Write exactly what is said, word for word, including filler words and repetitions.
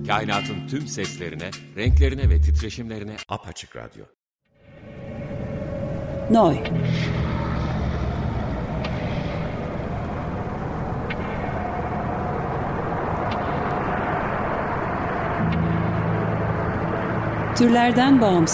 Kainatın tüm seslerine, renklerine ve titreşimlerine apaçık radyo. Noy. Türlerden bağımsız